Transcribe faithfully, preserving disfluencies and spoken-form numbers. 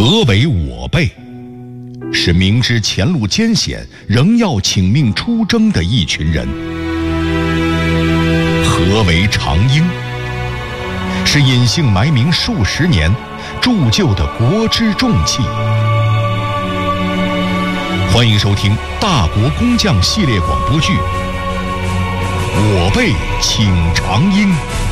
何为我辈？是明知前路艰险，仍要请命出征的一群人。何为长缨？是隐姓埋名数十年，铸就的国之重器。欢迎收听《大国工匠》系列广播剧《我辈请长缨》。